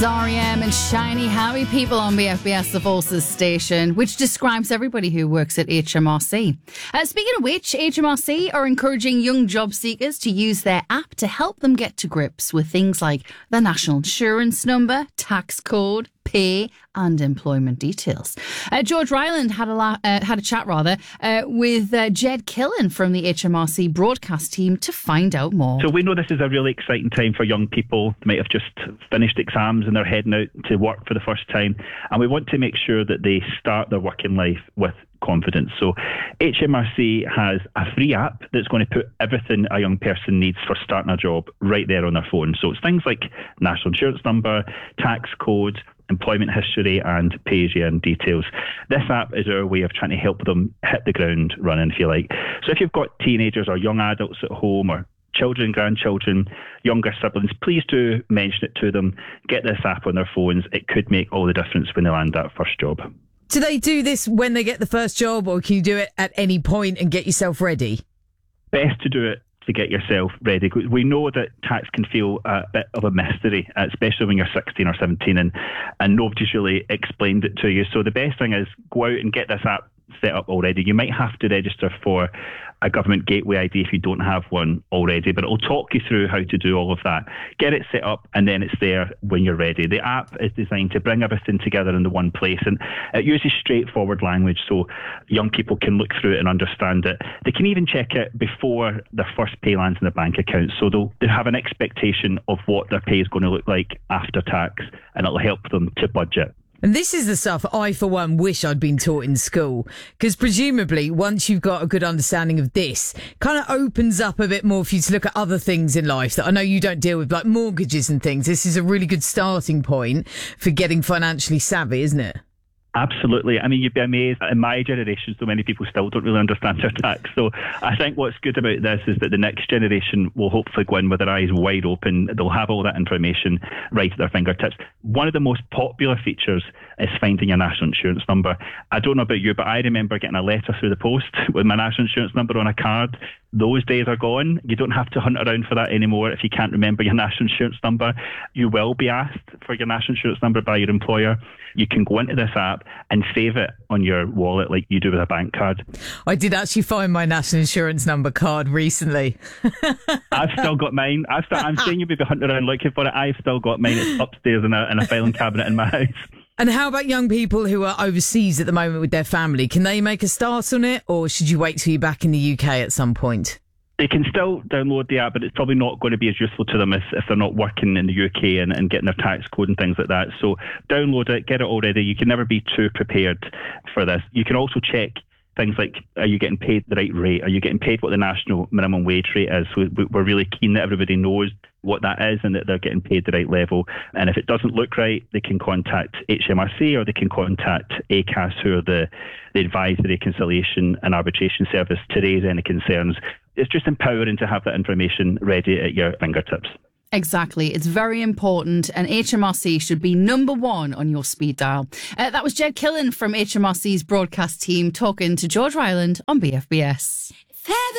R.E.M. and Shiny Happy People on BFBS, the Forces station, which describes everybody who works at HMRC. Speaking of which, HMRC are encouraging young job seekers to use their app to help them get to grips with things like the national insurance number, tax code, pay and employment details. George Ryland had a chat with Jed Killen from the HMRC broadcast team to find out more. So we know this is a really exciting time for young people. They might have just finished exams and they're heading out to work for the first time, and we want to make sure that they start their working life with confidence. So HMRC has a free app that's going to put everything a young person needs for starting a job right there on their phone. So it's things like national insurance number, tax code, employment history and pay-as-you-earn details. This app is our way of trying to help them hit the ground running, if you like. So if you've got teenagers or young adults at home or children, grandchildren, younger siblings, please do mention it to them. Get this app on their phones. It could make all the difference when they land that first job. Do they do this when they get the first job, or can you do it at any point and get yourself ready? Best to do it to get yourself ready. We know that tax can feel a bit of a mystery, especially when you're 16 or 17 and nobody's really explained it to you. So the best thing is go out and get this app set up already. You might have to register for a government gateway ID if you don't have one already, but it'll talk you through how to do all of that. Get it set up and then it's there when you're ready. The app is designed to bring everything together in the one place, and it uses straightforward language so young people can look through it and understand it. They can even check it before their first pay lands in their bank account, so they'll have an expectation of what their pay is going to look like after tax, and it'll help them to budget. And this is the stuff I, for one, wish I'd been taught in school. Because presumably, once you've got a good understanding of this, kind of opens up a bit more for you to look at other things in life that I know you don't deal with, like mortgages and things. This is a really good starting point for getting financially savvy, isn't it? Absolutely. I mean, you'd be amazed. In my generation, so many people still don't really understand their tax. So I think what's good about this is that the next generation will hopefully go in with their eyes wide open. They'll have all that information right at their fingertips. One of the most popular features is finding your national insurance number. I don't know about you, but I remember getting a letter through the post with my national insurance number on a card. Those days are gone. You don't have to hunt around for that anymore. If you can't remember your national insurance number, you will be asked for your national insurance number by your employer. You can go into this app and save it on your wallet like you do with a bank card. I did actually find my national insurance number card recently. I've still got mine. I'm saying you maybe hunting around looking for it. I've still got mine. It's upstairs in a filing cabinet in my house. And how about young people who are overseas at the moment with their family? Can they make a start on it, or should you wait till you're back in the UK at some point? They can still download the app, but it's probably not going to be as useful to them if they're not working in the UK and getting their tax code and things like that. So download it, get it already. You can never be too prepared for this. You can also check things like, are you getting paid the right rate? Are you getting paid what the national minimum wage rate is? So we're really keen that everybody knows what that is and that they're getting paid the right level. And if it doesn't look right, they can contact HMRC or they can contact ACAS, who are the Advisory, Conciliation and Arbitration Service, to raise any concerns. It's just empowering to have that information ready at your fingertips. Exactly. It's very important, and HMRC should be number one on your speed dial. That was Jed Killen from HMRC's broadcast team talking to George Ryland on BFBS.